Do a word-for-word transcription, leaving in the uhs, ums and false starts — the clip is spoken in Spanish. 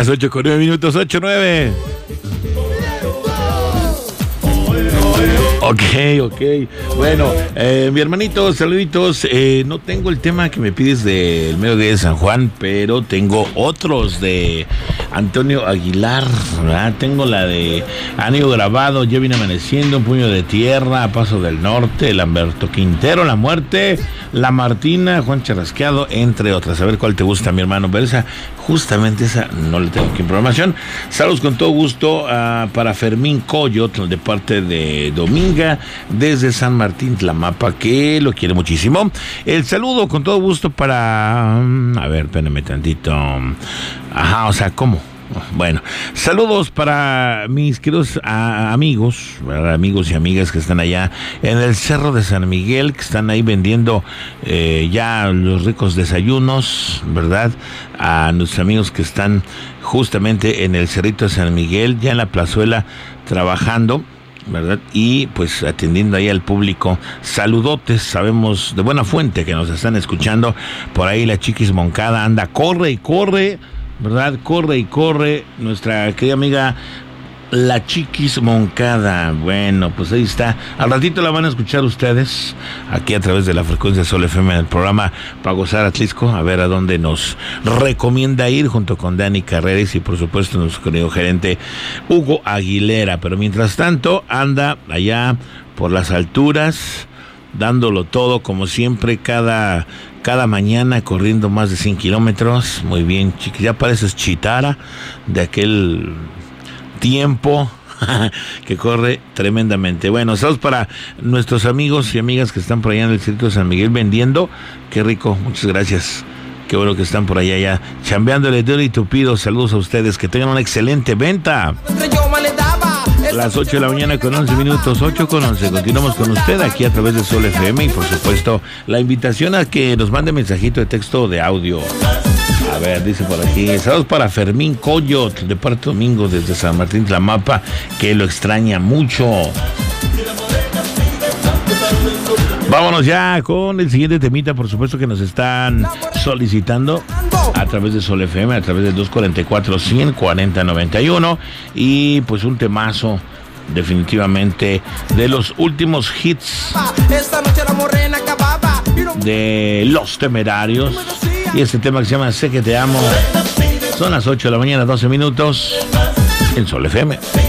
Las ocho con nueve minutos, ocho nueve. Ok, ok. Bueno, eh, mi hermanito, saluditos. Eh, no tengo el tema que me pides del mediodía de San Juan, pero tengo otros de Antonio Aguilar, ¿verdad? Tengo la de Anillo Grabado, Ya Viene Amaneciendo, Un Puño de Tierra, A Paso del Norte, Lamberto Quintero, La Muerte, La Martina, Juan Charrasqueado, entre otras. A ver cuál te gusta, mi hermano. Pero esa, justamente esa, no le tengo aquí en programación. Saludos con todo gusto uh, para Fermín Coyot, de parte de Domingo, desde San Martín Tlamapa, que lo quiere muchísimo. El saludo con todo gusto para... A ver, espérenme tantito. Ajá, o sea, ¿cómo? Bueno, saludos para mis queridos a, amigos, ¿verdad? Amigos y amigas que están allá en el Cerro de San Miguel, que están ahí vendiendo eh, ya los ricos desayunos, ¿verdad? A nuestros amigos que están justamente en el Cerrito de San Miguel, ya en la plazuela, trabajando, ¿verdad? Y pues atendiendo ahí al público. Saludotes, sabemos de buena fuente que nos están escuchando. Por ahí la Chiquis Moncada anda, corre y corre, ¿verdad? Corre y corre. Nuestra querida amiga la Chiquis Moncada. Bueno, pues ahí está. Al ratito la van a escuchar ustedes aquí a través de la frecuencia Sol F M en el programa Para Gozar Atlisco, a ver a dónde nos recomienda ir, junto con Dani Carreras y por supuesto nuestro querido gerente Hugo Aguilera. Pero mientras tanto anda allá por las alturas, dándolo todo como siempre, cada cada mañana corriendo más de cien kilómetros. Muy bien, Chiquis, ya pareces Chitara de aquel tiempo que corre tremendamente. Bueno, saludos para nuestros amigos y amigas que están por allá en el Circo de San Miguel vendiendo. Qué rico, muchas gracias. Qué bueno que están por allá ya chambeándole de oro y tupido. Saludos a ustedes, que tengan una excelente venta. Las ocho de la mañana con once minutos, ocho con once. Continuamos con usted aquí a través de Sol F M y por supuesto la invitación a que nos mande mensajito de texto o de audio. A ver, dice por aquí, saludos para Fermín Coyot, de parte Domingo, desde San Martín Tlamapa, que lo extraña mucho. Vámonos ya con el siguiente temita, por supuesto que nos están solicitando a través de Sol F M, a través del dos cuatro cuatro, uno cero cuatro nueve uno, y pues un temazo definitivamente de los últimos hits de Los Temerarios, y este tema que se llama Sé que te amo. Son las ocho de la mañana, doce minutos en Sol F M.